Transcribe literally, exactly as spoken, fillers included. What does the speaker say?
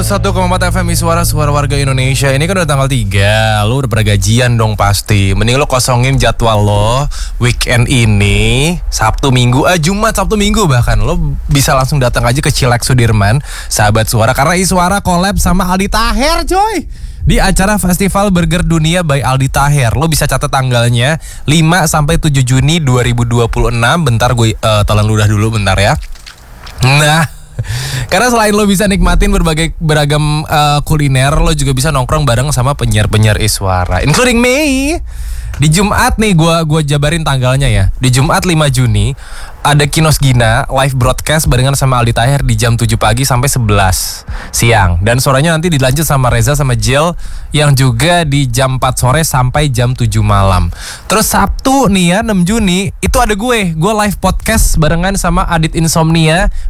seratus satu koma empat F M Suara Suara Warga Indonesia. Ini kan udah tanggal tiga. Lu udah pada gajian dong pasti. Mending lu kosongin jadwal lo weekend ini, Sabtu Minggu, ah Jumat Sabtu Minggu bahkan. Lo bisa langsung datang aja ke Chillax Sudirman, Sahabat Suara, karena Iswara collab sama Aldi Taher, coy. Di acara Festival Burger Dunia by Aldi Taher. Lo bisa catat tanggalnya lima sampai tujuh Juni dua ribu dua puluh enam. Bentar gue uh, telan ludah dulu bentar ya. Nah, karena selain lo bisa nikmatin berbagai beragam uh, kuliner, lo juga bisa nongkrong bareng sama penyiar-penyiar Iswara, including me. Di Jumat nih gue gua jabarin tanggalnya ya. Di Jumat lima Juni ada Kinos Gina live broadcast barengan sama Aldi Taher di jam tujuh pagi sampai sebelas siang. Dan sorenya nanti dilanjut sama Reza sama Jill yang juga di jam empat sore sampai jam tujuh malam. Terus Sabtu nih ya enam Juni itu ada gue. Gue live podcast barengan sama Adit Insomnia